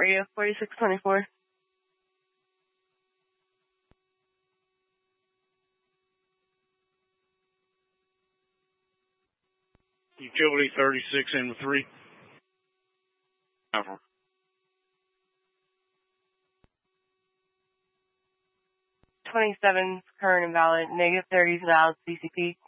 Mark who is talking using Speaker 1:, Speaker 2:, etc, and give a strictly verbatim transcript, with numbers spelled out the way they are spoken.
Speaker 1: radio forty-six twenty-four.
Speaker 2: Utility thirty-six in with three. Over.
Speaker 1: twenty-seven current invalid, negative thirty is valid C C P.